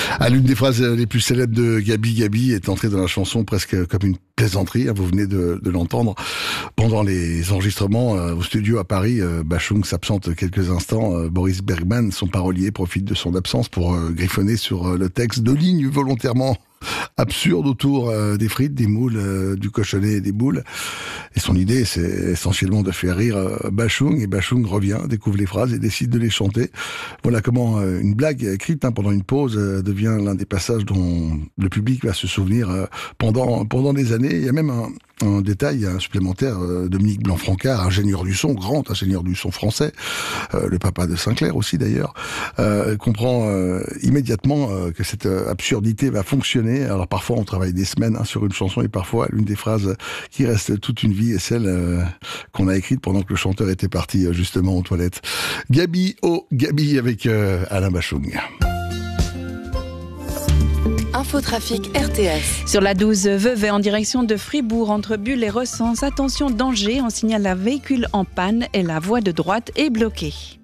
L'une des phrases les plus célèbres de Gabi Gabi est entrée dans la chanson presque comme une plaisanterie. Vous venez de l'entendre. Pendant les enregistrements au studio à Paris, Bashung s'absente quelques instants. Boris Bergman, son parolier, profite de son absence pour griffonner sur le texte de lignes volontairement absurdes autour des frites, des moules, du cochonnet et des boules. Et son idée, c'est essentiellement de faire rire Bashung. Et Bashung revient, découvre les phrases et décide de les chanter. Voilà comment une blague écrite pendant une pause devient l'un des passages dont le public va se souvenir pendant des années. Il y a même un détail supplémentaire. Dominique Blanc-Francard, ingénieur du son, grand ingénieur du son français, le papa de Sinclair aussi d'ailleurs, comprend immédiatement que cette absurdité va fonctionner. Alors parfois on travaille des semaines sur une chanson et parfois l'une des phrases qui reste toute une vie est celle qu'on a écrite pendant que le chanteur était parti justement aux toilettes. Gabi, oh Gabi avec Alain Bashung. Infotrafic RTS. Sur la 12 Vevey en direction de Fribourg entre Bulle et Recense, attention danger, on signale un véhicule en panne et la voie de droite est bloquée.